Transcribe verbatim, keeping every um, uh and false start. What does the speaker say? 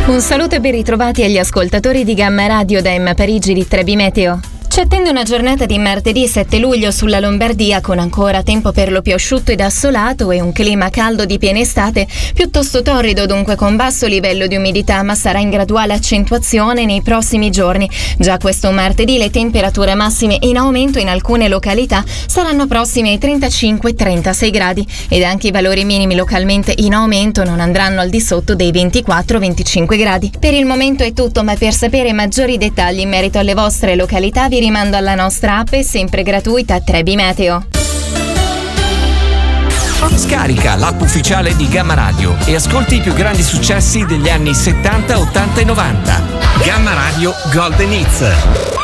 Un saluto e ben ritrovati agli ascoltatori di Gamma Radio da Emma Parigi di Trebi Meteo. Ci attende una giornata di martedì sette luglio sulla Lombardia con ancora tempo per lo più asciutto ed assolato e un clima caldo di piena estate, piuttosto torrido, dunque con basso livello di umidità, ma sarà in graduale accentuazione nei prossimi giorni. Già questo martedì le temperature massime in aumento in alcune località saranno prossime ai trentacinque trentasei gradi ed anche i valori minimi localmente in aumento non andranno al di sotto dei ventiquattro venticinque gradi. Per il momento è tutto, ma per sapere maggiori dettagli in merito alle vostre località vi rimando alla nostra app sempre gratuita Trebi Meteo. Scarica l'app ufficiale di Gamma Radio e ascolti i più grandi successi degli anni settanta, ottanta e novanta. Gamma Radio Golden Hits.